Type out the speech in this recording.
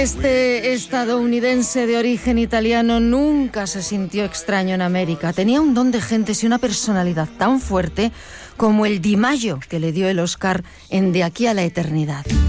Este estadounidense de origen italiano nunca se sintió extraño en América. Tenía un don de gentes y una personalidad tan fuerte como el Di Maggio que le dio el Oscar en De aquí a la eternidad.